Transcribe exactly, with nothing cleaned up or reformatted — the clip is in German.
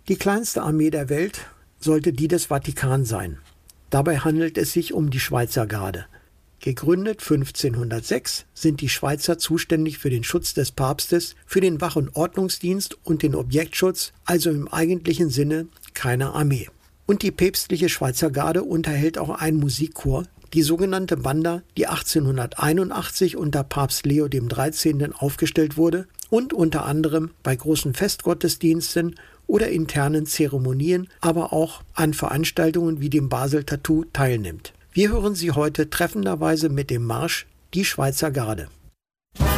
Die kleinste Armee der Welt sollte die des Vatikan sein. Dabei handelt es sich um die Schweizer Garde. Gegründet fünfzehnhundertsechs sind die Schweizer zuständig für den Schutz des Papstes, für den Wach- und Ordnungsdienst und den Objektschutz, also im eigentlichen Sinne keine Armee. Und die päpstliche Schweizer Garde unterhält auch einen Musikchor, die sogenannte Banda, die achtzehnhunderteinundachtzig unter Papst Leo der dreizehnte. Aufgestellt wurde und unter anderem bei großen Festgottesdiensten oder internen Zeremonien, aber auch an Veranstaltungen wie dem Basel Tattoo teilnimmt. Wir hören sie heute treffenderweise mit dem Marsch Die Schweizer Garde.